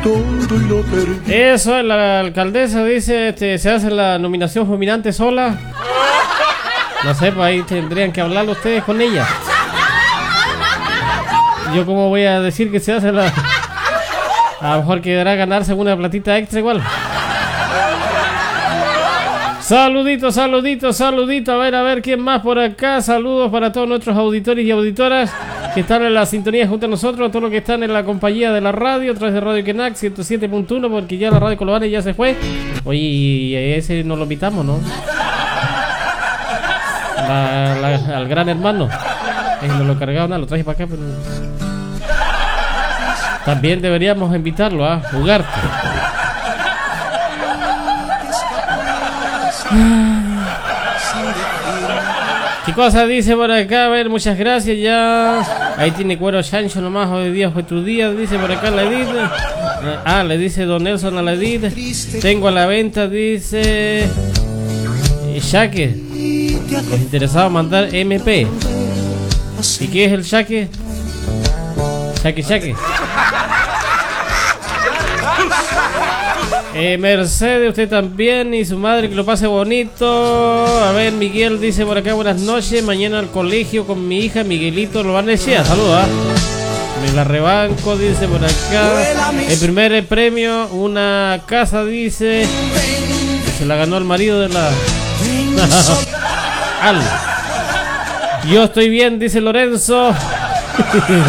todo y lo perdí. Eso, la alcaldesa dice, se hace la nominación fulminante sola. No sé, pues ahí tendrían que hablarlo ustedes con ella. Yo cómo voy a decir que se hace la... A lo mejor quedará ganarse una platita extra igual. Saluditos, saluditos, saluditos. A ver quién más por acá. Saludos para todos nuestros auditores y auditoras que están en la sintonía junto a nosotros, a todos los que están en la compañía de la radio, a través de Radio Kenac 107.1, porque ya la radio Colorado ya se fue. Oye, y ese no lo invitamos, ¿no? Al gran hermano. No lo cargaron, lo traje para acá, pero... También deberíamos invitarlo a jugar. ¿Qué cosa dice por acá? A ver, muchas gracias ya. Ahí tiene cuero chancho nomás. Hoy día fue tu día, dice por acá la Edith. Le dice Don Nelson a la Edith. Tengo a la venta, dice Shaque. Los interesados mandar MP. ¿Y qué es el Shaque? Shaque. Mercedes, usted también, y su madre, que lo pase bonito. A ver, Miguel dice por acá, buenas noches. Mañana al colegio con mi hija Miguelito lo van a decir. Saludos. Me la rebanco, dice por acá. El primer premio, una casa, dice. Se la ganó el marido de la... Yo estoy bien, dice Lorenzo.